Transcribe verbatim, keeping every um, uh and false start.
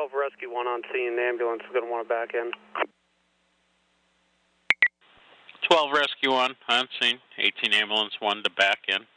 twelve Rescue one on scene. The ambulance is going to want to back in. twelve Rescue one on scene. eighteen Ambulance one to back in.